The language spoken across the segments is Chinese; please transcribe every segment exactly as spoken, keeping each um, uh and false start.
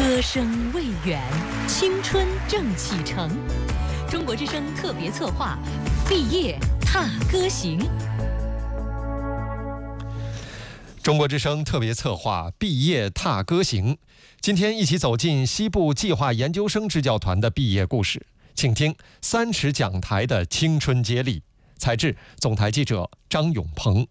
歌声未远，青春正启程。中国之声特别策划《毕业踏歌行》。 中国之声特别策划《毕业踏歌行》，今天一起走进西部计划研究生支教团的毕业故事，请听三尺讲台的青春接力。采制总台记者张永鹏。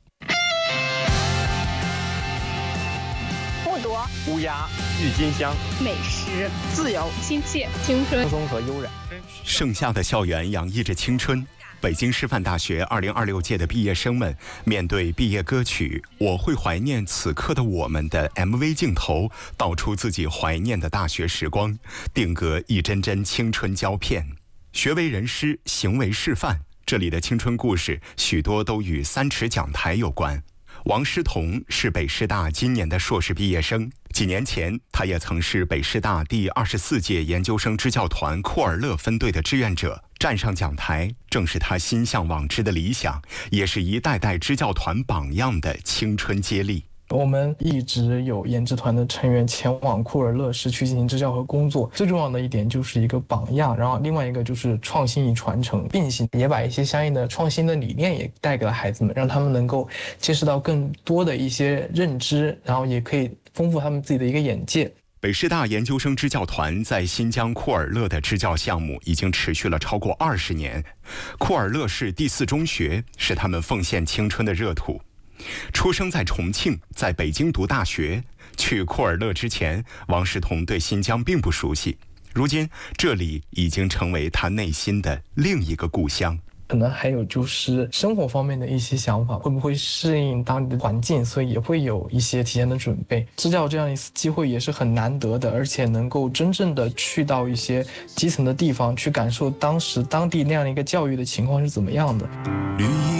剥夺、 乌鸦、郁金香、 美食、自由、亲切、青春、 轻松和悠然。 盛夏的校园洋溢着青春。北京师范大学二零二六届的毕业生们面对毕业歌曲《我会怀念此刻的我们》的 M V 镜头，道出自己怀念的大学时光，定格一帧帧青春胶片。学为人师，行为示范，这里的青春故事许多都与三尺讲台有关。王诗彤是北师大今年的硕士毕业生，几年前他也曾是北师大第二十四届研究生支教团库尔勒分队的志愿者。站上讲台，正是他心向往之的理想，也是一代代支教团榜样的青春接力。 我们一直有研支团的成员前往库尔勒市区进行支教和工作，最重要的一点就是一个榜样，然后另外一个就是创新与传承并行，也把一些相应的创新的理念也带给了孩子们，让他们能够接触到更多的一些认知，然后也可以丰富他们自己的一个眼界。 北师大研究生支教团在新疆库尔勒的支教项目已经持续了超过二十年。库尔勒市第四中学是他们奉献青春的热土。出生在重庆，在北京读大学。去库尔勒之前，王诗彤对新疆并不熟悉，如今这里已经成为他内心的另一个故乡。 可能还有就是生活方面的一些想法，会不会适应当地的环境，所以也会有一些提前的准备。支教这样一次机会也是很难得的，而且能够真正的去到一些基层的地方，去感受当时当地那样的一个教育的情况是怎么样的。